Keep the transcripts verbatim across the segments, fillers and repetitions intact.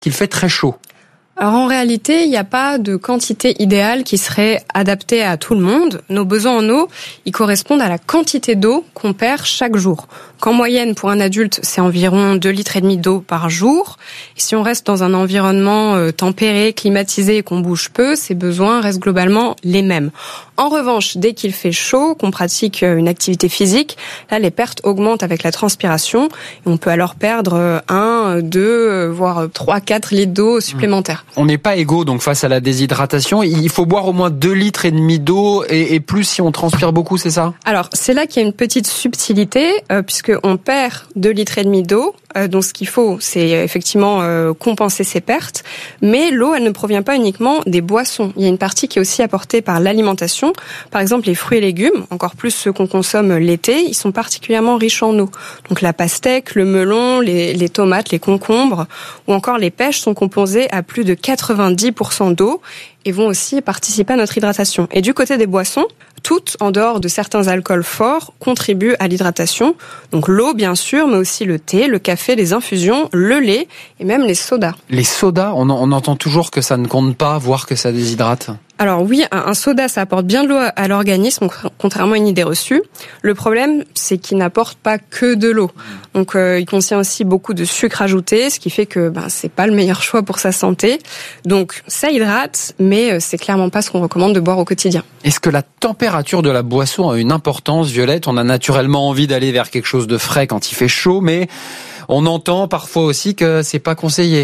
qu'il fait très chaud. Alors en réalité, il n'y a pas de quantité idéale qui serait adaptée à tout le monde. Nos besoins en eau, ils correspondent à la quantité d'eau qu'on perd chaque jour. Qu'en moyenne, pour un adulte, c'est environ deux litres et demi d'eau par jour. Et si on reste dans un environnement euh, tempéré, climatisé et qu'on bouge peu, ces besoins restent globalement les mêmes. En revanche, dès qu'il fait chaud, qu'on pratique une activité physique, là, les pertes augmentent avec la transpiration. Et on peut alors perdre un, deux, voire trois, quatre litres d'eau supplémentaires. On n'est pas égaux donc face à la déshydratation. Il faut boire au moins deux litres et demi d'eau et, et plus si on transpire beaucoup, c'est ça ? Alors, c'est là qu'il y a une petite subtilité, euh, puisque on perd deux litres et demi d'eau. Euh, donc, ce qu'il faut, c'est effectivement euh, compenser ces pertes. Mais l'eau, elle ne provient pas uniquement des boissons. Il y a une partie qui est aussi apportée par l'alimentation. Par exemple, les fruits et légumes, encore plus ceux qu'on consomme l'été, ils sont particulièrement riches en eau. Donc, la pastèque, le melon, les, les tomates, les concombres, ou encore les pêches sont composés à plus de quatre-vingt-dix pour cent d'eau et vont aussi participer à notre hydratation. Et du côté des boissons, toutes, en dehors de certains alcools forts, contribuent à l'hydratation. Donc l'eau, bien sûr, mais aussi le thé, le café, les infusions, le lait et même les sodas. Les sodas, on, on entend toujours que ça ne compte pas, voire que ça déshydrate. Alors oui, un soda, ça apporte bien de l'eau à l'organisme, contrairement à une idée reçue. Le problème, c'est qu'il n'apporte pas que de l'eau. Donc euh, il contient aussi beaucoup de sucre ajouté, ce qui fait que ben c'est pas le meilleur choix pour sa santé. Donc ça hydrate, mais c'est clairement pas ce qu'on recommande de boire au quotidien. Est-ce que la température de la boisson a une importance, Violette ? On a naturellement envie d'aller vers quelque chose de frais quand il fait chaud, mais on entend parfois aussi que c'est pas conseillé.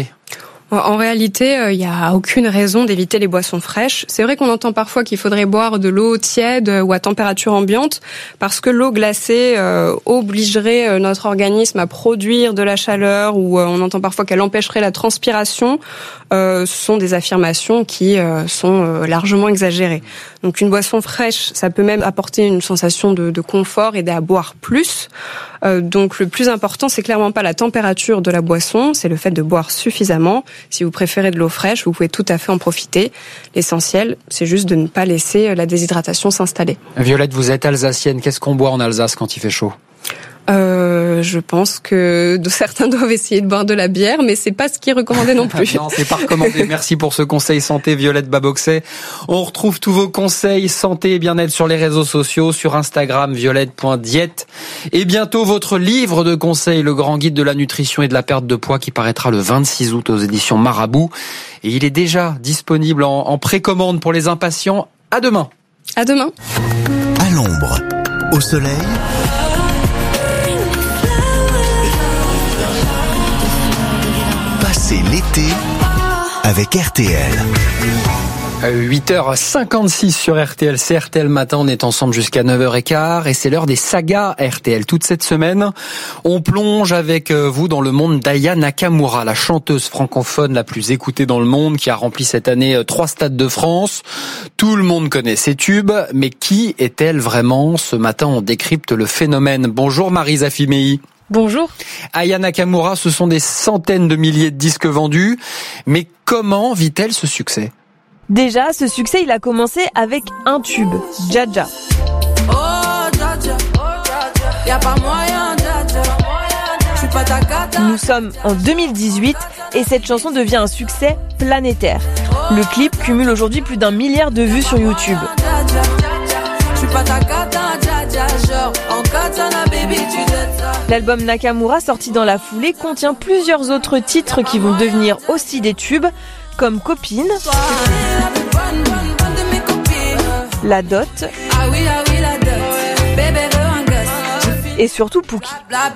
En réalité, il euh, n'y a aucune raison d'éviter les boissons fraîches. C'est vrai qu'on entend parfois qu'il faudrait boire de l'eau tiède ou à température ambiante parce que l'eau glacée euh, obligerait notre organisme à produire de la chaleur ou euh, on entend parfois qu'elle empêcherait la transpiration. Euh, ce sont des affirmations qui euh, sont euh, largement exagérées. Donc une boisson fraîche, ça peut même apporter une sensation de, de confort, aider à boire plus. Euh, donc le plus important, c'est clairement pas la température de la boisson, c'est le fait de boire suffisamment. Si vous préférez de l'eau fraîche, vous pouvez tout à fait en profiter. L'essentiel, c'est juste de ne pas laisser la déshydratation s'installer. Violette, vous êtes alsacienne. Qu'est-ce qu'on boit en Alsace quand il fait chaud ? Euh, je pense que certains doivent essayer de boire de la bière, mais c'est pas ce qui est recommandé non plus. Non, c'est pas recommandé. Merci pour ce conseil santé, Violette Baboxet. On retrouve tous vos conseils santé et bien-être sur les réseaux sociaux, sur Instagram, violette point diète. Et bientôt, votre livre de conseils, le grand guide de la nutrition et de la perte de poids, qui paraîtra le vingt-six août aux éditions Marabout. Et il est déjà disponible en, en précommande pour les impatients. À demain. À demain. À l'ombre, au soleil. C'est l'été avec R T L. huit heures cinquante-six sur R T L, c'est R T L Matin, on est ensemble jusqu'à neuf heures quinze et c'est l'heure des sagas R T L. Toute cette semaine, on plonge avec vous dans le monde d'Aya Nakamura, la chanteuse francophone la plus écoutée dans le monde, qui a rempli cette année trois stades de France. Tout le monde connaît ses tubes, mais qui est-elle vraiment ? Ce matin, on décrypte le phénomène. Bonjour Marisa Fimei. Bonjour. Aya Nakamura, ce sont des centaines de milliers de disques vendus, mais comment vit-elle ce succès ? Déjà, ce succès, il a commencé avec un tube, Dja Dja. Oh, Dja Dja, y a pas moyen, Dja Dja. Je suis pas ta cata. Nous sommes en deux mille dix-huit et cette chanson devient un succès planétaire. Le clip cumule aujourd'hui plus d'un milliard de vues sur YouTube. Je suis pas ta cata, Dja Dja, genre en katana, baby, tu L'album Nakamura, sorti dans la foulée, contient plusieurs autres titres qui vont devenir aussi des tubes, comme Copine, La Dot, et surtout Pouki.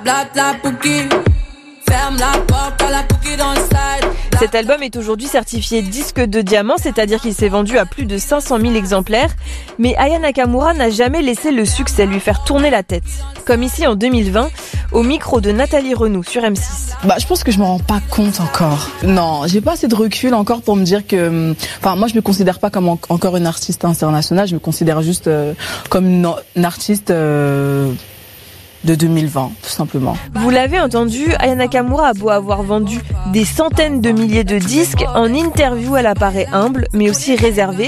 Cet album est aujourd'hui certifié disque de diamant, c'est-à-dire qu'il s'est vendu à plus de cinq cent mille exemplaires. Mais Aya Nakamura n'a jamais laissé le succès lui faire tourner la tête. Comme ici en deux mille vingt, au micro de Nathalie Renaud sur M six. Bah, je pense que je me rends pas compte encore. Non, j'ai pas assez de recul encore pour me dire que... Enfin, moi, je me considère pas comme en- encore une artiste internationale, je me considère juste euh, comme une, une artiste... Euh de deux mille vingt, tout simplement. Vous l'avez entendu, Aya Nakamura a beau avoir vendu des centaines de milliers de disques, en interview elle apparaît humble, mais aussi réservée.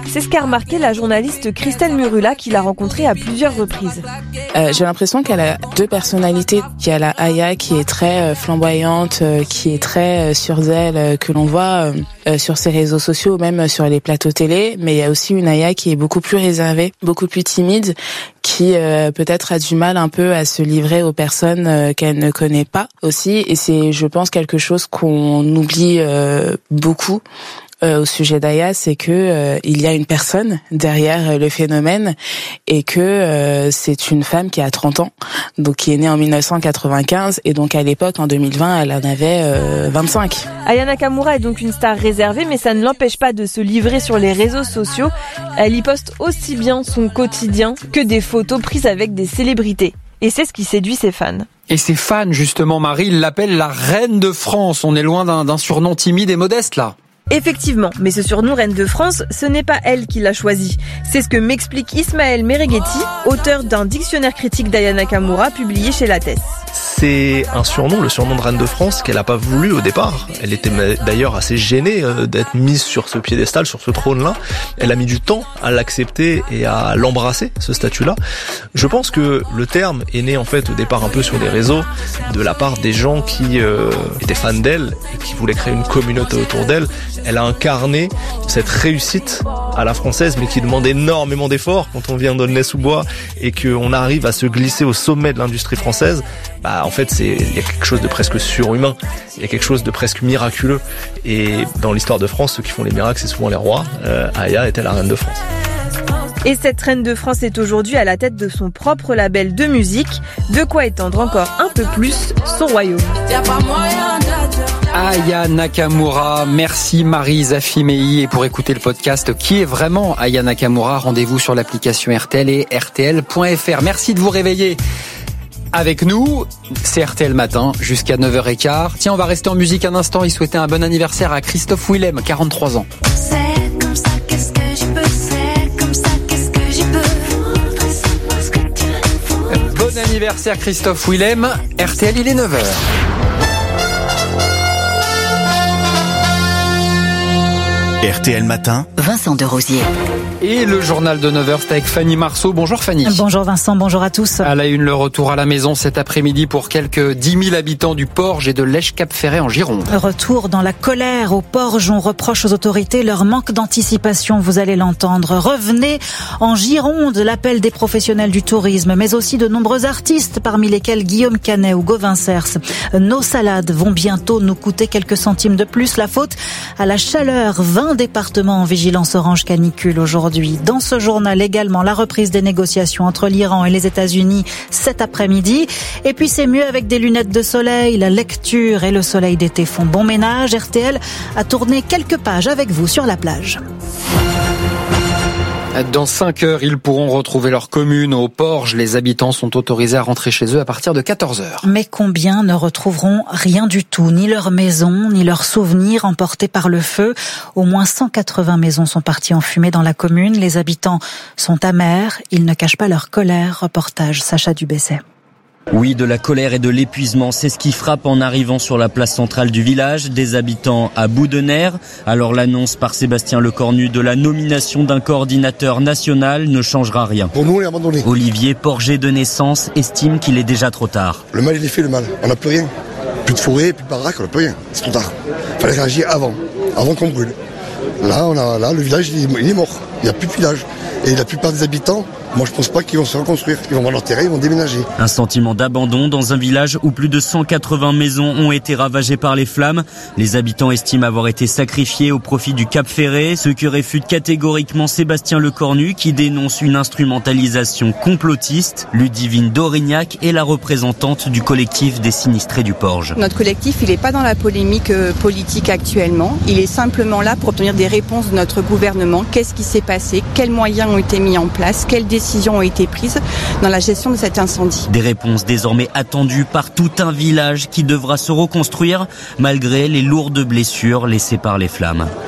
C'est ce qu'a remarqué la journaliste Christelle Murula qui l'a rencontrée à plusieurs reprises. Euh, j'ai l'impression qu'elle a deux personnalités. Il y a la Aya qui est très euh, flamboyante, euh, qui est très euh, sur elle, euh, que l'on voit euh, sur ses réseaux sociaux ou même sur les plateaux télé. Mais il y a aussi une Aya qui est beaucoup plus réservée, beaucoup plus timide, qui euh, peut-être a du mal un peu à se livrer aux personnes euh, qu'elle ne connaît pas aussi. Et c'est, je pense, quelque chose qu'on oublie euh, beaucoup. Euh, au sujet d'Aya, c'est que euh, il y a une personne derrière euh, le phénomène et que euh, c'est une femme qui a trente ans, donc qui est née en dix-neuf cent quatre-vingt-quinze et donc à l'époque, en deux mille vingt, elle en avait euh, vingt-cinq. Aya Nakamura est donc une star réservée, mais ça ne l'empêche pas de se livrer sur les réseaux sociaux. Elle y poste aussi bien son quotidien que des photos prises avec des célébrités. Et c'est ce qui séduit ses fans. Et ses fans, justement, Marie, ils l'appellent la reine de France. On est loin d'un, d'un surnom timide et modeste, là. Effectivement, mais ce surnom Reine de France, ce n'est pas elle qui l'a choisi. C'est ce que m'explique Ismaël Mereghetti, auteur d'un dictionnaire critique d'Aya Nakamura publié chez Lattès. C'est un surnom, le surnom de Reine de France, qu'elle n'a pas voulu au départ. Elle était d'ailleurs assez gênée d'être mise sur ce piédestal, sur ce trône-là. Elle a mis du temps à l'accepter et à l'embrasser, ce statut-là. Je pense que le terme est né en fait au départ un peu sur les réseaux, de la part des gens qui euh, étaient fans d'elle et qui voulaient créer une communauté autour d'elle. Elle a incarné cette réussite à la française, mais qui demande énormément d'efforts quand on vient d'Aulnay-sous-Bois et qu'on arrive à se glisser au sommet de l'industrie française. Bah, en fait, c'est, il y a quelque chose de presque surhumain. Il y a quelque chose de presque miraculeux. Et dans l'histoire de France, ceux qui font les miracles, c'est souvent les rois. Euh, Aya était la reine de France. Et cette reine de France est aujourd'hui à la tête de son propre label de musique, de quoi étendre encore un peu plus son royaume. Aya Nakamura, merci Marie Zafimei. Et pour écouter le podcast Qui est vraiment Aya Nakamura, rendez-vous sur l'application R T L et R T L point F R. Merci de vous réveiller avec nous, c'est R T L Matin jusqu'à neuf heures quinze. Tiens, on va rester en musique un instant et souhaiter un bon anniversaire à Christophe Willem, quarante-trois ans. C'est comme ça, qu'est-ce que j'y peux, c'est comme ça, qu'est-ce que j'y peux. Bon anniversaire Christophe Willem, R T L, il est neuf heures. R T L Matin, Vincent Derosier. Et le journal de neuf heures, c'est avec Fanny Marceau. Bonjour Fanny. Bonjour Vincent, bonjour à tous. À la une, le retour à la maison cet après-midi pour quelques dix mille habitants du Porge et de Lèche-Cap-Ferret en Gironde. Retour dans la colère au Porge. On reproche aux autorités leur manque d'anticipation, vous allez l'entendre. Revenez en Gironde, l'appel des professionnels du tourisme, mais aussi de nombreux artistes, parmi lesquels Guillaume Canet ou Gauvin Cers. Nos salades vont bientôt nous coûter quelques centimes de plus. La faute à la chaleur. vingt départements en vigilance orange canicule aujourd'hui. Dans ce journal également, la reprise des négociations entre l'Iran et les États-Unis cet après-midi. Et puis c'est mieux avec des lunettes de soleil. La lecture et le soleil d'été font bon ménage. R T L a tourné quelques pages avec vous sur la plage. Dans cinq heures, ils pourront retrouver leur commune au Porge. Les habitants sont autorisés à rentrer chez eux à partir de quatorze heures. Mais combien ne retrouveront rien du tout, ni leur maison, ni leurs souvenirs emportés par le feu. Au moins cent quatre-vingts maisons sont parties en fumée dans la commune. Les habitants sont amers, ils ne cachent pas leur colère. Reportage Sacha Dubesset. Oui, de la colère et de l'épuisement, c'est ce qui frappe en arrivant sur la place centrale du village. Des habitants à bout de nerfs. Alors l'annonce par Sébastien Lecornu de la nomination d'un coordinateur national ne changera rien. Pour nous, on est abandonné. Olivier, porger de naissance, estime qu'il est déjà trop tard. Le mal, il est fait, le mal. On n'a plus rien. Plus de forêt, plus de baraque, on n'a plus rien. C'est trop tard. Il fallait réagir avant, avant qu'on brûle. Là, on a, là, le village, il est mort. Il n'y a plus de village. Et la plupart des habitants, moi je pense pas qu'ils vont se reconstruire. Ils vont vendre leur terrain, ils vont déménager. Un sentiment d'abandon dans un village où plus de cent quatre-vingts maisons ont été ravagées par les flammes. Les habitants estiment avoir été sacrifiés au profit du Cap Ferret, ce que réfute catégoriquement Sébastien Lecornu qui dénonce une instrumentalisation complotiste. Ludivine Dorignac est la représentante du collectif des sinistrés du Porge. Notre collectif, il n'est pas dans la polémique politique actuellement. Il est simplement là pour obtenir des réponses de notre gouvernement. Qu'est-ce qui s'est passé? Quels moyens ont été mis en place? Quelles décisions ont été prises dans la gestion de cet incendie? Des réponses désormais attendues par tout un village qui devra se reconstruire malgré les lourdes blessures laissées par les flammes.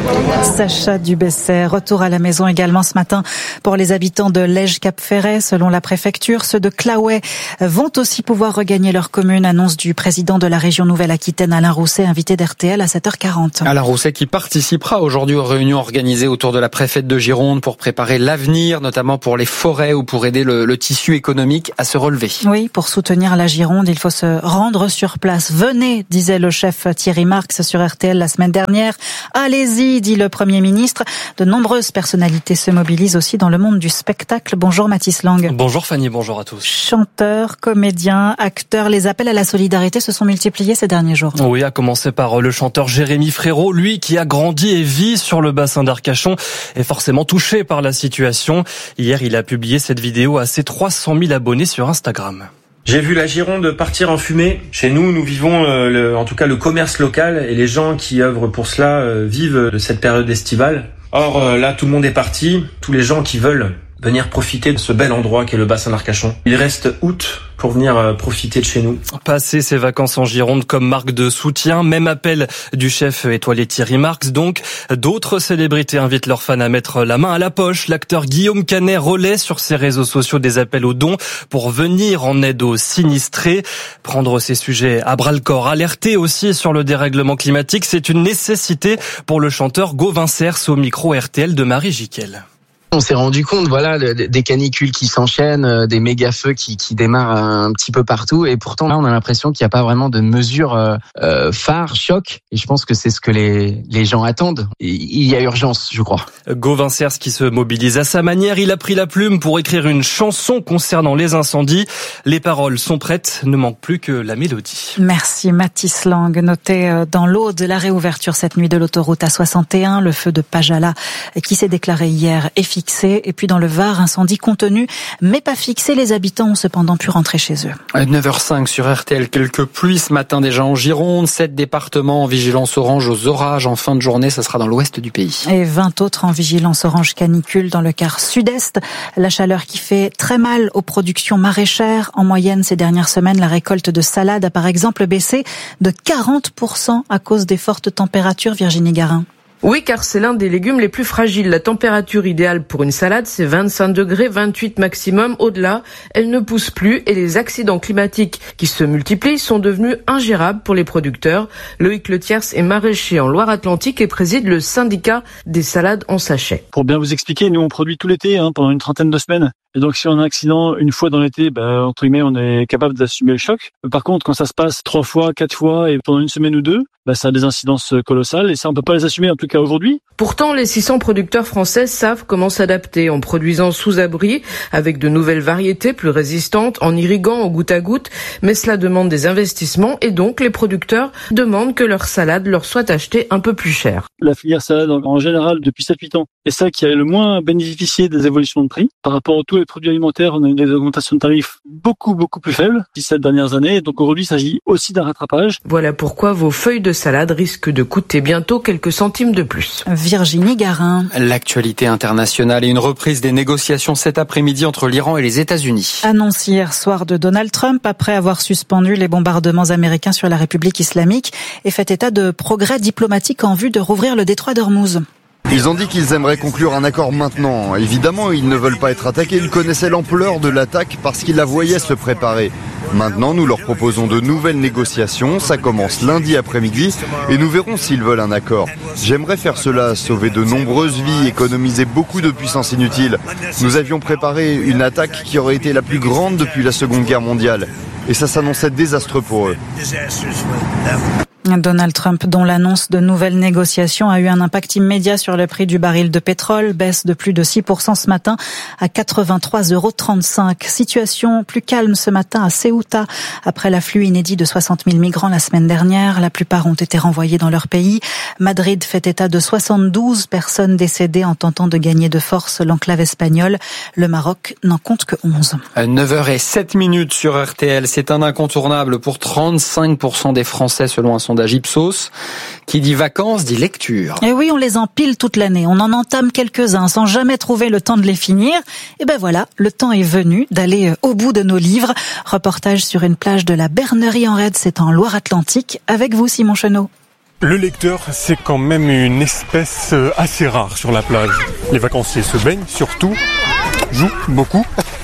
Sacha Dubesset, retour à la maison également ce matin pour les habitants de Lège-Cap-Ferret. Selon la préfecture, ceux de Claouet vont aussi pouvoir regagner leur commune. Annonce du président de la région Nouvelle-Aquitaine, Alain Rousset, invité d'R T L à sept heures quarante. Alain Rousset qui participera aujourd'hui aux réunions organisées autour de la préfète de Gironde pour préparer l'avenir, notamment pour les forêts ou pour aider le, le tissu économique à se relever. Oui, pour soutenir la Gironde, il faut se rendre sur place. Venez, disait le chef Thierry Marx sur R T L la semaine dernière. Allez-y, dit le Premier ministre. De nombreuses personnalités se mobilisent aussi dans le monde du spectacle. Bonjour Mathis Lang. Bonjour Fanny, bonjour à tous. Chanteurs, comédiens, acteurs, les appels à la solidarité se sont multipliés ces derniers jours. Oui, à commencer par le chanteur Jérémy Frérot, lui qui a grandi et vit sur le bassin d'Arcachon, est forcément touché par la situation. Hier, il a publié cette vidéo à ses trois cent mille abonnés sur Instagram. J'ai vu la Gironde partir en fumée. Chez nous, nous vivons euh, le, en tout cas le commerce local et les gens qui œuvrent pour cela euh, vivent de cette période estivale. Or euh, là, tout le monde est parti. Tous les gens qui veulent venir profiter de ce bel endroit qu'est le bassin d'Arcachon. Il reste août pour venir euh, profiter de chez nous. Passer ses vacances en Gironde comme marque de soutien. Même appel du chef étoilé Thierry Marx. Donc, d'autres célébrités invitent leurs fans à mettre la main à la poche. L'acteur Guillaume Canet relaie sur ses réseaux sociaux des appels aux dons pour venir en aide aux sinistrés. Prendre ces sujets à bras-le-corps. Alerter aussi sur le dérèglement climatique. C'est une nécessité pour le chanteur Gauvin Cers au micro R T L de Marie Jiquel. On s'est rendu compte, voilà, des canicules qui s'enchaînent, des méga feux qui, qui démarrent un petit peu partout, et pourtant là, on a l'impression qu'il n'y a pas vraiment de mesures euh, phares, choc. Et je pense que c'est ce que les les gens attendent. Il y a urgence, je crois. Gauvin Cers qui se mobilise à sa manière, il a pris la plume pour écrire une chanson concernant les incendies. Les paroles sont prêtes, ne manque plus que la mélodie. Merci Mathis Lang. Notez dans l'Aude la réouverture cette nuit de l'autoroute A soixante et un, le feu de Pajala qui s'est déclaré hier est fixé. Et puis dans le Var, incendie contenu, mais pas fixé. Les habitants ont cependant pu rentrer chez eux. neuf heures cinq sur R T L, quelques pluies ce matin déjà en Gironde. sept départements en vigilance orange aux orages. En fin de journée, ça sera dans l'ouest du pays. Et vingt autres en vigilance orange canicule dans le quart sud-est. La chaleur qui fait très mal aux productions maraîchères. En moyenne, ces dernières semaines, la récolte de salade a par exemple baissé de quarante pour cent à cause des fortes températures. Virginie Garin. Oui, car c'est l'un des légumes les plus fragiles. La température idéale pour une salade, c'est vingt-cinq degrés, vingt-huit maximum. Au-delà, elle ne pousse plus et les accidents climatiques qui se multiplient sont devenus ingérables pour les producteurs. Loïc Letiers est maraîcher en Loire-Atlantique et préside le syndicat des salades en sachet. Pour bien vous expliquer, nous on produit tout l'été, hein, pendant une trentaine de semaines. Et donc si on a un accident une fois dans l'été, bah, entre guillemets, on est capable d'assumer le choc. Par contre, quand ça se passe trois fois, quatre fois et pendant une semaine ou deux, bah, ça a des incidences colossales et ça on peut pas les assumer en tout cas aujourd'hui. Pourtant, les six cents producteurs français savent comment s'adapter en produisant sous abri avec de nouvelles variétés plus résistantes, en irriguant au goutte à goutte. Mais cela demande des investissements et donc les producteurs demandent que leur salade leur soit achetée un peu plus cher. La filière salade en général depuis sept huit ans est celle qui a le moins bénéficié des évolutions de prix. Par rapport à tous les produits alimentaires, on a eu des augmentations de tarifs beaucoup beaucoup plus faibles ces sept dernières années. Donc aujourd'hui, il s'agit aussi d'un rattrapage. Voilà pourquoi vos feuilles de salade risquent de coûter bientôt quelques centimes de plus. Virginie Garin. L'actualité internationale et une reprise des négociations cet après-midi entre l'Iran et les États-Unis. Annonce hier soir de Donald Trump après avoir suspendu les bombardements américains sur la République islamique et fait état de progrès diplomatiques en vue de rouvrir le détroit d'Ormuz. Ils ont dit qu'ils aimeraient conclure un accord maintenant. Évidemment, ils ne veulent pas être attaqués. Ils connaissaient l'ampleur de l'attaque parce qu'ils la voyaient se préparer. Maintenant, nous leur proposons de nouvelles négociations. Ça commence lundi après-midi et nous verrons s'ils veulent un accord. J'aimerais faire cela, sauver de nombreuses vies, économiser beaucoup de puissance inutile. Nous avions préparé une attaque qui aurait été la plus grande depuis la Seconde Guerre mondiale. Et ça s'annonçait désastreux pour eux. Donald Trump, dont l'annonce de nouvelles négociations a eu un impact immédiat sur le prix du baril de pétrole, baisse de plus de six pour cent ce matin à quatre-vingt-trois euros trente-cinq. Situation plus calme ce matin à Ceuta. Après l'afflux inédit de soixante mille migrants la semaine dernière, la plupart ont été renvoyés dans leur pays. Madrid fait état de soixante-douze personnes décédées en tentant de gagner de force l'enclave espagnole. Le Maroc n'en compte que onze. neuf heures zéro sept minutes sur R T L. C'est un incontournable pour trente-cinq pour cent des Français selon un sondage Ipsos. Qui dit vacances dit lecture. Et oui, on les empile toute l'année. On en entame quelques-uns sans jamais trouver le temps de les finir. Et ben voilà, le temps est venu d'aller au bout de nos livres. Reportage sur une plage de la Bernerie en Raide, c'est en Loire-Atlantique. Avec vous, Simon Chenot. Le lecteur, c'est quand même une espèce assez rare sur la plage. Les vacanciers se baignent surtout, jouent beaucoup.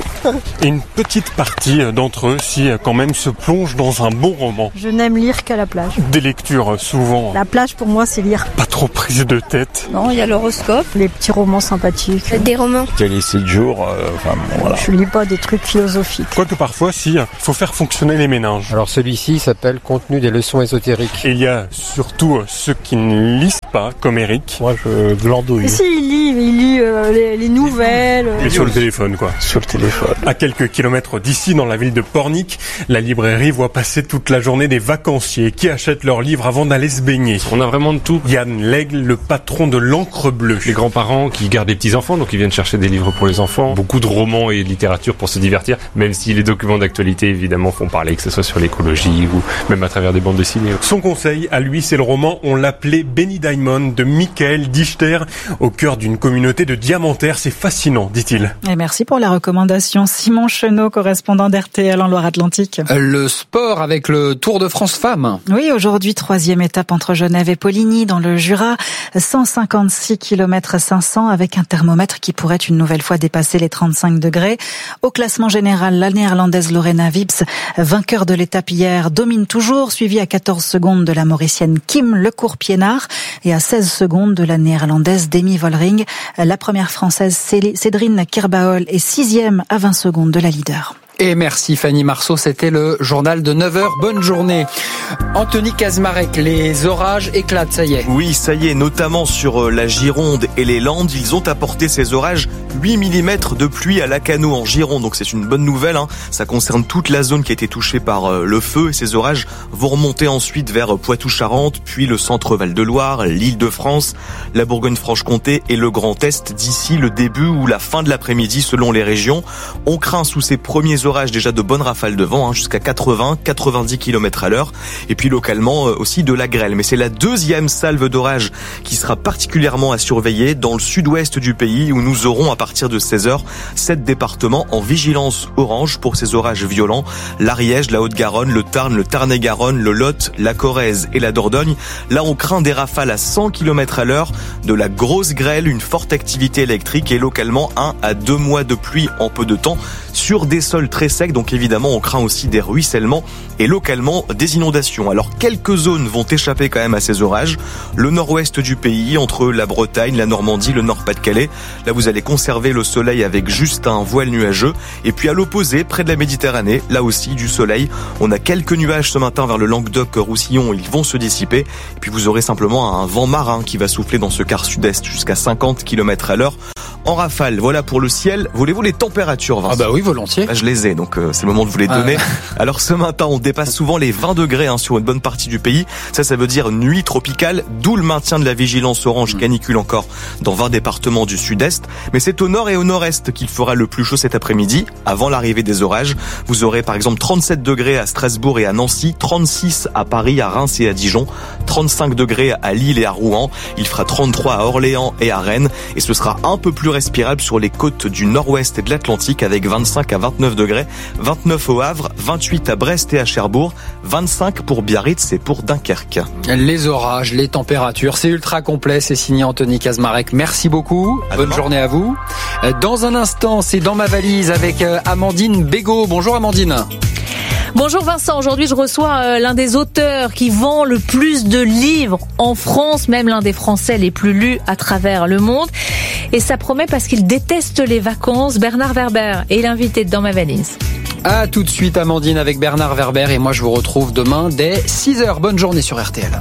Et une petite partie d'entre eux, si quand même, se plonge dans un bon roman. Je n'aime lire qu'à la plage. Des lectures souvent. La plage pour moi c'est lire. Pas trop prise de tête. Non, il y a l'horoscope, les petits romans sympathiques. Des romans. Il y a les sept jours, euh, enfin bon, voilà. Je lis pas des trucs philosophiques. Quoique parfois, si, il faut faire fonctionner les méninges. Alors celui-ci s'appelle Contenu des leçons ésotériques. Et il y a surtout ceux qui ne lisent pas, comme Eric. Moi je glandouille. Et si, il lit, il lit euh, les, les nouvelles. Et sur le téléphone quoi. Sur le téléphone. À quelques kilomètres d'ici, dans la ville de Pornic, la librairie voit passer toute la journée des vacanciers qui achètent leurs livres avant d'aller se baigner. On a vraiment de tout. Yann L'Aigle, le patron de l'Encre Bleue. Les grands-parents qui gardent des petits-enfants, donc ils viennent chercher des livres pour les enfants. Beaucoup de romans et de littérature pour se divertir, même si les documents d'actualité, évidemment, font parler, que ce soit sur l'écologie ou même à travers des bandes dessinées. Son conseil, à lui, c'est le roman On l'appelait Benny Diamond de Michael Dichter, au cœur d'une communauté de diamantaires. C'est fascinant, dit-il. Et merci pour la recommandation, Simon Chenot, correspondant d'R T L en Loire-Atlantique. Le sport avec le Tour de France Femmes. Oui, aujourd'hui, troisième étape entre Genève et Poligny, dans le Jura. cent cinquante-six kilomètres cinq cents avec un thermomètre qui pourrait une nouvelle fois dépasser les trente-cinq degrés. Au classement général, la néerlandaise Lorena Wips, vainqueur de l'étape hier, domine toujours, suivie à quatorze secondes de la mauricienne Kim Lecourt-Piénard et à seize secondes de la néerlandaise Demi Vollering. La première française Cédrine Kirbaol est sixième à vingt secondes de la leader. Et merci Fanny Marceau, c'était le journal de neuf heures. Bonne journée. Anthony Kazmarek, les orages éclatent, ça y est. Oui, ça y est, notamment sur la Gironde et les Landes. Ils ont apporté ces orages huit millimètres de pluie à Lacanau en Gironde. Donc c'est une bonne nouvelle, hein. Ça concerne toute la zone qui a été touchée par le feu. Et ces orages vont remonter ensuite vers Poitou-Charentes, puis le centre Val-de-Loire, l'Île-de-France, la Bourgogne-Franche-Comté et le Grand Est d'ici le début ou la fin de l'après-midi selon les régions. On craint sous ces premiers orages déjà de bonnes rafales de vent, hein, jusqu'à quatre-vingts à quatre-vingt-dix kilomètres à l'heure, et puis localement euh, aussi de la grêle. Mais c'est la deuxième salve d'orage qui sera particulièrement à surveiller dans le sud-ouest du pays, où nous aurons à partir de seize heures sept départements en vigilance orange pour ces orages violents: l'Ariège, la Haute-Garonne, le Tarn, le Tarn-et-Garonne, le Lot, la Corrèze et la Dordogne. Là, on craint des rafales à cent kilomètres à l'heure, de la grosse grêle, une forte activité électrique et localement un à deux mois de pluie en peu de temps sur des sols très secs. Donc évidemment, on craint aussi des ruissellements et localement des inondations. Alors quelques zones vont échapper quand même à ces orages. Le nord-ouest du pays, entre la Bretagne, la Normandie, le Nord-Pas-de-Calais. Là, vous allez conserver le soleil avec juste un voile nuageux. Et puis à l'opposé, près de la Méditerranée, là aussi du soleil. On a quelques nuages ce matin vers le Languedoc-Roussillon. Ils vont se dissiper. Et puis vous aurez simplement un vent marin qui va souffler dans ce quart sud-est jusqu'à cinquante kilomètres à l'heure en rafale. Voilà pour le ciel. Voulez-vous les températures, Vincent? Ah bah oui, volontiers. Là, je les ai, donc euh, c'est le moment de vous les donner. Ah. Alors ce matin, on dépasse souvent les vingt degrés hein, sur une bonne partie du pays. Ça, ça veut dire nuit tropicale, d'où le maintien de la vigilance orange canicule encore dans vingt départements du sud-est. Mais c'est au nord et au nord-est qu'il fera le plus chaud cet après-midi, avant l'arrivée des orages. Vous aurez par exemple trente-sept degrés à Strasbourg et à Nancy, trente-six à Paris, à Reims et à Dijon, trente-cinq degrés à Lille et à Rouen. Il fera trente-trois à Orléans et à Rennes. Et ce sera un peu plus respirable sur les côtes du nord-ouest et de l'Atlantique avec vingt-cinq à vingt-neuf degrés, vingt-neuf au Havre, vingt-huit à Brest et à Cherbourg, vingt-cinq pour Biarritz et pour Dunkerque. Les orages, les températures, c'est ultra complet, c'est signé Anthony Kazmarek. Merci beaucoup, à bonne demain. Journée à vous. Dans un instant, c'est Dans ma valise avec Amandine Bégaud. Bonjour Amandine. Bonjour Vincent, aujourd'hui je reçois euh, l'un des auteurs qui vend le plus de livres en France, même l'un des Français les plus lus à travers le monde. Et ça promet parce qu'il déteste les vacances, Bernard Werber est l'invité de Dans ma valise. À tout de suite Amandine avec Bernard Werber et moi je vous retrouve demain dès six heures. Bonne journée sur R T L.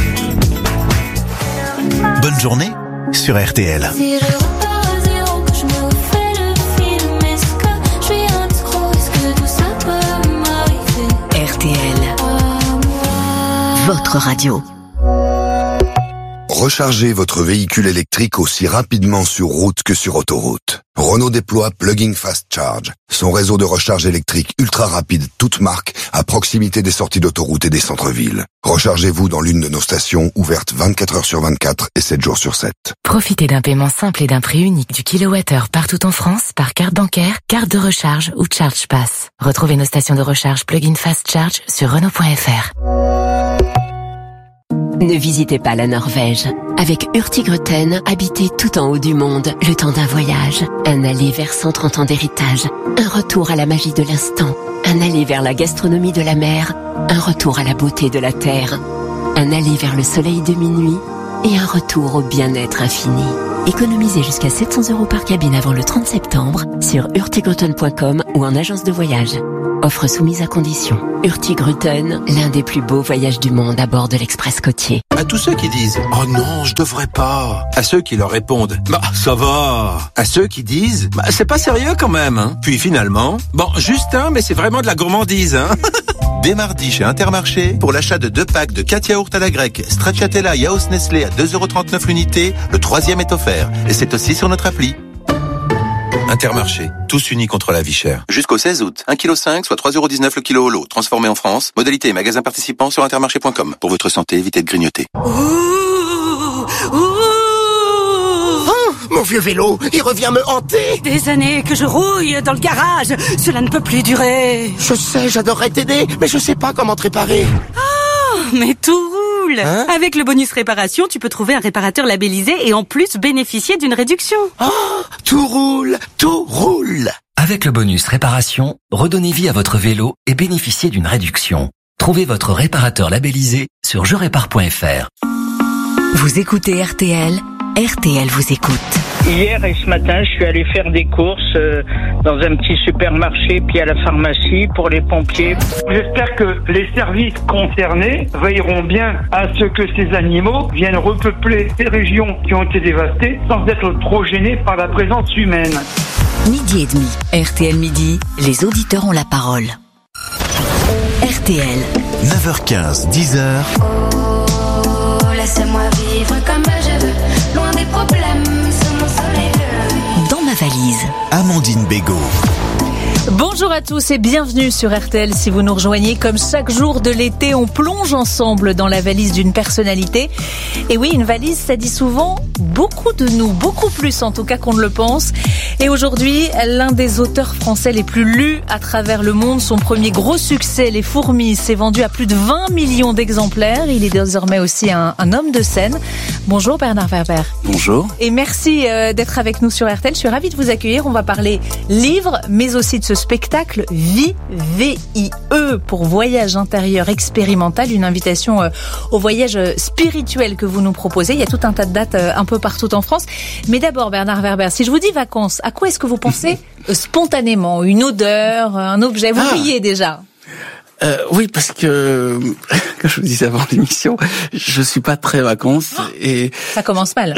Bonne journée sur R T L. R T L, votre radio. Rechargez votre véhicule électrique aussi rapidement sur route que sur autoroute. Renault déploie Plug-in Fast Charge, son réseau de recharge électrique ultra rapide, toute marque, à proximité des sorties d'autoroute et des centres-villes. Rechargez-vous dans l'une de nos stations, ouvertes vingt-quatre heures sur vingt-quatre et sept jours sur sept. Profitez d'un paiement simple et d'un prix unique du kilowattheure partout en France par carte bancaire, carte de recharge ou Charge Pass. Retrouvez nos stations de recharge Plug-in Fast Charge sur Renault point F R. Ne visitez pas la Norvège. Avec Hurtigruten, habitez tout en haut du monde, le temps d'un voyage. Un aller vers cent trente ans d'héritage. Un retour à la magie de l'instant. Un aller vers la gastronomie de la mer. Un retour à la beauté de la terre. Un aller vers le soleil de minuit. Et un retour au bien-être infini. Économisez jusqu'à sept cents euros par cabine avant le trente septembre sur hurtigruten point com ou en agence de voyage. Offre soumise à condition. Hurtigruten, l'un des plus beaux voyages du monde à bord de l'Express côtier. À tous ceux qui disent « Oh non, je devrais pas ». À ceux qui leur répondent « Bah, ça va ». À ceux qui disent « Bah, c'est pas sérieux quand même hein ». Puis finalement « Bon, juste un, mais c'est vraiment de la gourmandise hein ». Dès mardi chez Intermarché, pour l'achat de deux packs de quatre yaourts à la grecque, Stracciatella Yaourt Nestlé à deux euros trente-neuf l'unité, le troisième est offert. Et c'est aussi sur notre appli. Intermarché, tous unis contre la vie chère. Jusqu'au seize août, un virgule cinq kilos, soit trois euros dix-neuf le kilo au lot, transformé en France. Modalité et magasin participant sur intermarché point com. Pour votre santé, évitez de grignoter. Ouh, ouh. Oh, mon vieux vélo, il revient me hanter. Des années que je rouille dans le garage, cela ne peut plus durer. Je sais, j'adorerais t'aider, mais je sais pas comment te réparer. Oh, mais tout roule. Hein? Avec le bonus réparation, tu peux trouver un réparateur labellisé et en plus bénéficier d'une réduction. Oh, tout roule, tout roule. Avec le bonus réparation, redonnez vie à votre vélo et bénéficiez d'une réduction. Trouvez votre réparateur labellisé sur je répare point f r. Vous écoutez R T L, R T L vous écoute. Hier et ce matin, je suis allé faire des courses euh, dans un petit supermarché puis à la pharmacie pour les pompiers. J'espère que les services concernés veilleront bien à ce que ces animaux viennent repeupler ces régions qui ont été dévastées sans être trop gênés par la présence humaine. Midi et demi, R T L Midi, les auditeurs ont la parole. R T L. neuf heures quinze, dix heures. Oh, laissez-moi vivre comme je veux, loin des problèmes, sous mon soleil bleu. Dans ma valise. Amandine Bégaud. Bonjour à tous et bienvenue sur R T L. Si vous nous rejoignez, comme chaque jour de l'été, on plonge ensemble dans la valise d'une personnalité. Et oui, une valise, ça dit souvent beaucoup de nous, beaucoup plus en tout cas qu'on ne le pense. Et aujourd'hui, l'un des auteurs français les plus lus à travers le monde, son premier gros succès, Les Fourmis, s'est vendu à plus de vingt millions d'exemplaires. Il est désormais aussi un, un homme de scène. Bonjour Bernard Werber. Bonjour. Et merci euh, d'être avec nous sur R T L. Je suis ravie de vous accueillir. On va parler livre, mais aussi de ce spectacle Vie, V I E, pour voyage intérieur expérimental, une invitation euh, au voyage spirituel que vous nous proposez. Il y a tout un tas de dates euh, un peu partout en France. Mais d'abord, Bernard Werber, si je vous dis vacances, à quoi est-ce que vous pensez euh, spontanément? Une odeur, un objet? Vous ah. riez déjà. Euh, oui, parce que, comme je vous disais avant l'émission, je suis pas très vacances. Oh, et ça commence mal.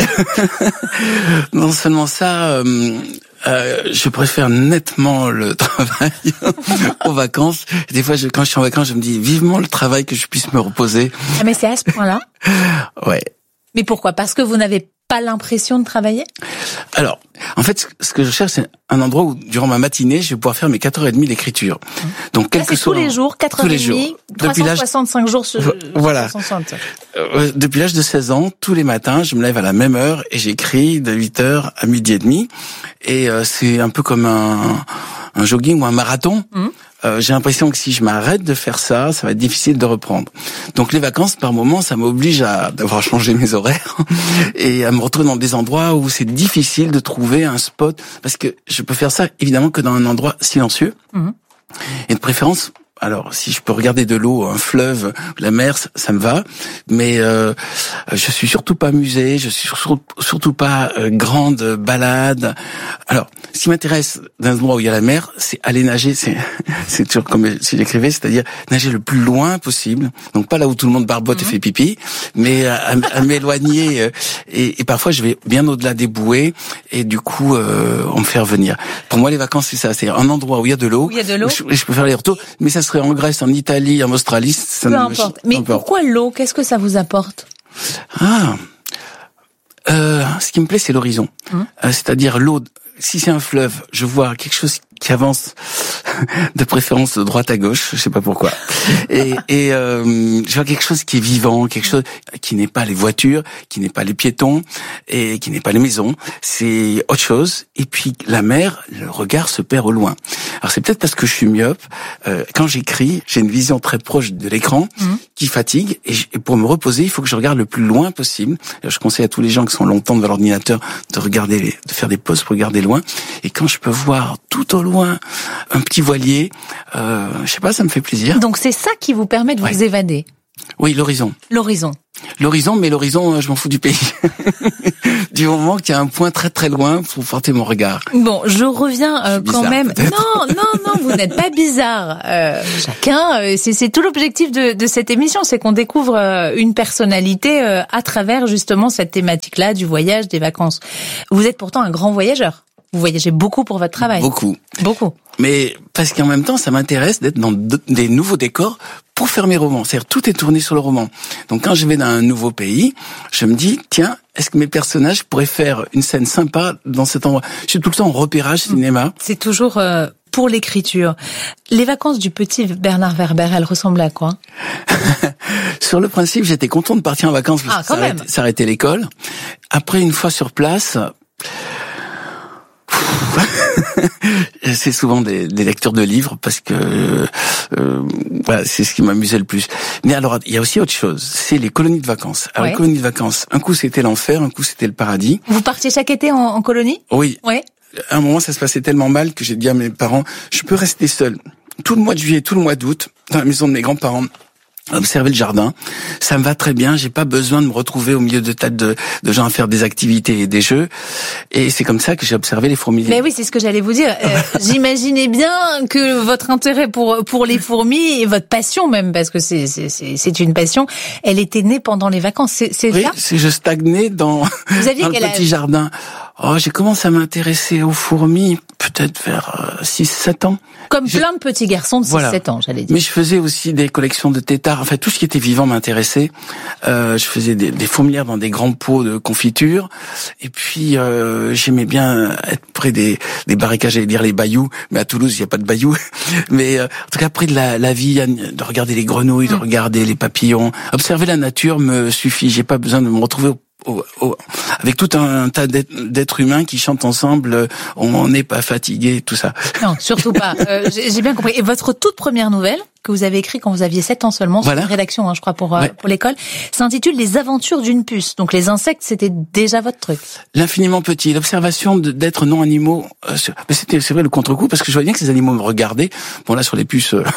Non seulement ça, euh, euh, je préfère nettement le travail aux vacances. Des fois, je, quand je suis en vacances, je me dis vivement le travail, que je puisse me reposer. Ah, mais c'est à ce point-là? Ouais. Mais pourquoi? Parce que vous n'avez pas l'impression de travailler? Alors, en fait, ce que je cherche, c'est un endroit où, durant ma matinée, je vais pouvoir faire mes quatre heures trente d'écriture. Donc, quel là, que c'est soit tous les jours, quatre heures trente, trois cent soixante-cinq jours sur voilà. trois cent soixante. Euh, depuis l'âge de seize ans, tous les matins, je me lève à la même heure et j'écris de huit heures à midi et demi. Et euh, c'est un peu comme un, un jogging ou un marathon. Mmh. Euh, j'ai l'impression que si je m'arrête de faire ça, ça va être difficile de reprendre. Donc les vacances, par moment, ça m'oblige à d'avoir changé mes horaires et à me retrouver dans des endroits où c'est difficile de trouver un spot, parce que je peux faire ça évidemment que dans un endroit silencieux. Mmh. Et de préférence, alors si je peux regarder de l'eau, un fleuve, la mer, ça, ça me va. Mais euh, je suis surtout pas musée, je suis surtout, surtout pas euh, grande balade. Alors, ce qui m'intéresse d'un endroit où il y a la mer, c'est aller nager. C'est, c'est toujours comme si j'écrivais, c'est-à-dire nager le plus loin possible. Donc pas là où tout le monde barbote mmh. et fait pipi, mais à, à m'éloigner. Euh, et, et parfois, je vais bien au-delà des bouées et du coup, euh, on me fait revenir. Pour moi, les vacances, c'est ça. C'est un endroit où il y a de l'eau. Où il y a de l'eau. Je, je peux faire les retours, mais ça serait en Grèce, en Italie, en Australie, ça peu me importe. Mais importe. Pourquoi l'eau? Qu'est-ce que ça vous apporte? Ah, euh, ce qui me plaît, c'est l'horizon. Hum. Euh, c'est-à-dire l'eau. Si c'est un fleuve, je vois quelque chose qui avance de préférence de droite à gauche, je sais pas pourquoi. Et, et euh, je vois quelque chose qui est vivant, quelque chose qui n'est pas les voitures, qui n'est pas les piétons et qui n'est pas les maisons. C'est autre chose. Et puis la mer, le regard se perd au loin. Alors c'est peut-être parce que je suis myope. Euh, quand j'écris, j'ai une vision très proche de l'écran mmh. qui fatigue. Et, et pour me reposer, il faut que je regarde le plus loin possible. Alors, je conseille à tous les gens qui sont longtemps devant l'ordinateur de regarder, les, de faire des pauses pour regarder loin. Et quand je peux voir tout au loin un petit voilier, euh, je sais pas, ça me fait plaisir. Donc c'est ça qui vous permet de vous ouais. évader. Oui, l'horizon. L'horizon. L'horizon, mais l'horizon, je m'en fous du pays. Du moment qu'il y a un point très très loin pour porter mon regard. Bon, je reviens euh, je quand bizarre, même. Peut-être. Non, non, non, vous n'êtes pas bizarre. Euh, chacun, euh, c'est, c'est tout l'objectif de, de cette émission, c'est qu'on découvre euh, une personnalité euh, à travers justement cette thématique-là du voyage, des vacances. Vous êtes pourtant un grand voyageur. Vous voyagez beaucoup pour votre travail. Beaucoup. Beaucoup. Mais parce qu'en même temps, ça m'intéresse d'être dans de, des nouveaux décors pour faire mes romans. C'est-à-dire, tout est tourné sur le roman. Donc, quand je vais dans un nouveau pays, je me dis, tiens, est-ce que mes personnages pourraient faire une scène sympa dans cet endroit? Je suis tout le temps en repérage cinéma. C'est toujours euh, pour l'écriture. Les vacances du petit Bernard Werber, elles ressemblaient à quoi? Sur le principe, j'étais content de partir en vacances parce ah, que ça arrêtait, ça arrêtait l'école. Après, une fois sur place... c'est souvent des, des lectures de livres parce que euh, voilà, c'est ce qui m'amusait le plus. Mais alors, il y a aussi autre chose, c'est les colonies de vacances. Alors, ouais. les colonies de vacances, un coup c'était l'enfer, un coup c'était le paradis. Vous partiez chaque été en, en colonie? Oui. Ouais. À un moment, ça se passait tellement mal que j'ai dit à mes parents, je peux rester seul tout le mois de juillet, tout le mois d'août, dans la maison de mes grands-parents, observer le jardin, ça me va très bien, j'ai pas besoin de me retrouver au milieu de tas de, de gens à faire des activités et des jeux, et c'est comme ça que j'ai observé les fourmis. Mais oui, c'est ce que j'allais vous dire. Euh, j'imaginais bien que votre intérêt pour pour les fourmis et votre passion même, parce que c'est c'est c'est, c'est une passion, elle était née pendant les vacances. C'est c'est oui, ça. C'est je stagnais dans, vous aviez dans le petit âge jardin. Oh, j'ai commencé à m'intéresser aux fourmis peut-être vers six sept ans. Comme je... plein de petits garçons de six sept voilà. ans, j'allais dire. Mais je faisais aussi des collections de têtards. Enfin, tout ce qui était vivant m'intéressait. Euh, je faisais des, des fourmilières dans des grands pots de confiture. Et puis, euh, j'aimais bien être près des, des barricages, j'allais dire les bayous. Mais à Toulouse, il n'y a pas de bayous. Mais euh, en tout cas, près de la, la vie, de regarder les grenouilles, de regarder les papillons. Observer la nature me suffit. J'ai pas besoin de me retrouver au Oh, oh, avec tout un tas d'êtres humains qui chantent ensemble, on n'est pas fatigué, tout ça. Non, surtout pas. Euh, j'ai, j'ai bien compris. Et votre toute première nouvelle que vous avez écrite quand vous aviez sept ans seulement, voilà. sur une rédaction, hein, je crois, pour ouais. pour l'école, s'intitule Les aventures d'une puce. Donc les insectes, c'était déjà votre truc. L'infiniment petit, l'observation de, d'êtres non animaux. Euh, mais c'était, c'est vrai, le contre-coup, parce que je voyais bien que ces animaux me regardaient. Bon là, sur les puces, euh,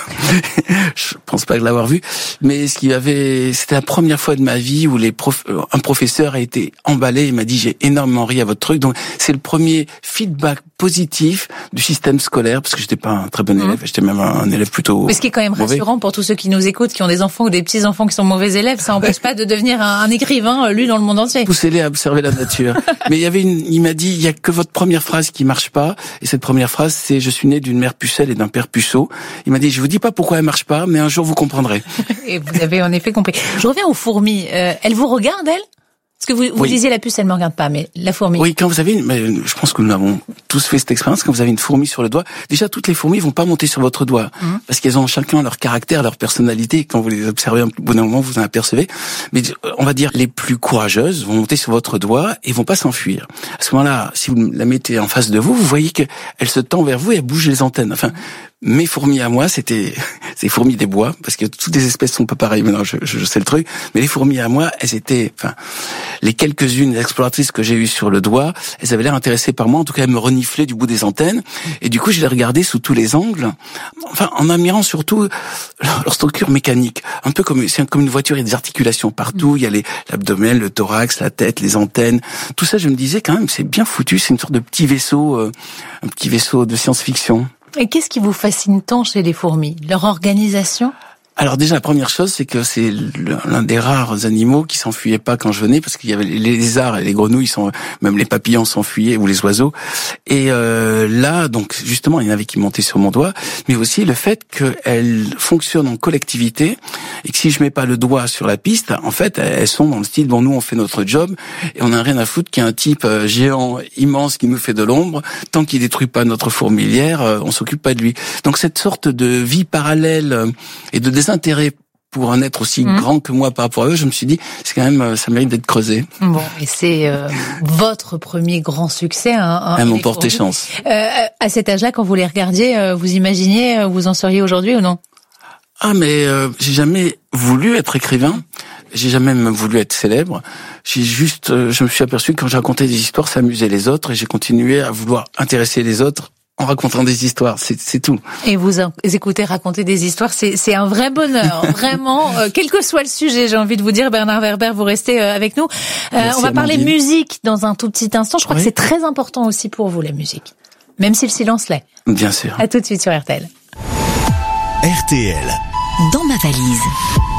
je pense pas l'avoir vu. Mais ce qu'il y avait, c'était la première fois de ma vie où les prof, euh, un professeur a été emballé et m'a dit j'ai énormément ri à votre truc. Donc c'est le premier feedback positif du système scolaire, parce que j'étais pas un très bon élève, mmh. j'étais même un, un élève plutôt. Mais ce qui est quand même mauvais. Rassurant pour tous ceux qui nous écoutent, qui ont des enfants ou des petits enfants qui sont mauvais élèves, ça n'empêche pas de devenir un, un écrivain lu dans le monde entier. Poussez-les à observer la nature. Mais il y avait une, il m'a dit il y a que votre première phrase qui marche pas, et cette première phrase c'est je suis né d'une mère pucelle et d'un père puceau. Il m'a dit je vous dis pas pourquoi elle marche pas, mais un jour vous comprendrez. Et vous avez en effet compris. Je reviens aux fourmis. Euh, elles vous regardent elles? Parce que vous, vous oui. disiez la puce, elle me regarde pas, mais la fourmi. Oui, quand vous avez une, mais je pense que nous avons tous fait cette expérience, quand vous avez une fourmi sur le doigt, déjà toutes les fourmis vont pas monter sur votre doigt, mmh. parce qu'elles ont chacun leur caractère, leur personnalité, quand vous les observez, au bout d'un moment, vous en apercevez. Mais on va dire, les plus courageuses vont monter sur votre doigt et vont pas s'enfuir. À ce moment-là, si vous la mettez en face de vous, vous voyez qu'elle se tend vers vous et elle bouge les antennes. Enfin, mes fourmis à moi, c'était ces fourmis des bois, parce que toutes les espèces sont pas pareilles. Maintenant, je, je, je sais le truc. Mais les fourmis à moi, elles étaient, enfin, les quelques-unes exploratrices que j'ai eues sur le doigt, elles avaient l'air intéressées par moi. En tout cas, elles me reniflaient du bout des antennes. Et du coup, je les regardais sous tous les angles. Enfin, en admirant surtout leur, leur structure mécanique. Un peu comme, c'est comme une voiture, il y a des articulations partout. Il y a les, l'abdomen, le thorax, la tête, les antennes. Tout ça, je me disais quand même, c'est bien foutu. C'est une sorte de petit vaisseau, euh, un petit vaisseau de science-fiction. Et qu'est-ce qui vous fascine tant chez les fourmis? Leur organisation? Alors déjà, la première chose, c'est que c'est l'un des rares animaux qui s'enfuyaient pas quand je venais, parce qu'il y avait les lézards et les grenouilles, sont, même les papillons s'enfuyaient, ou les oiseaux. Et euh, là, donc justement, il y en avait qui montaient sur mon doigt, mais aussi le fait qu'elles fonctionnent en collectivité, et que si je mets pas le doigt sur la piste, en fait, elles sont dans le style, bon, nous, on fait notre job, et on a rien à foutre qu'il y ait un type géant, immense, qui nous fait de l'ombre. Tant qu'il détruit pas notre fourmilière, on s'occupe pas de lui. Donc cette sorte de vie parallèle et de désintérêt pour un être aussi mmh. grand que moi par rapport à eux, je me suis dit, c'est quand même, ça mérite d'être creusé. Bon, et c'est euh, votre premier grand succès. Hein, hein, Elles m'ont porté chance. Euh, à cet âge-là, quand vous les regardiez, euh, vous imaginiez, euh, vous en seriez aujourd'hui ou non? Ah, mais euh, j'ai jamais voulu être écrivain. J'ai jamais même voulu être célèbre. J'ai juste, euh, je me suis aperçu que quand je racontais des histoires, ça amusait les autres, et j'ai continué à vouloir intéresser les autres en racontant des histoires, c'est, c'est tout. Et vous écoutez raconter des histoires, c'est, c'est un vrai bonheur, vraiment, euh, quel que soit le sujet, j'ai envie de vous dire, Bernard Werber, vous restez euh, avec nous. Euh, on va parler musique dans un tout petit instant, je crois oui. que c'est très important aussi pour vous, la musique, même si le silence l'est. Bien sûr. À tout de suite sur R T L. R T L. Dans ma valise.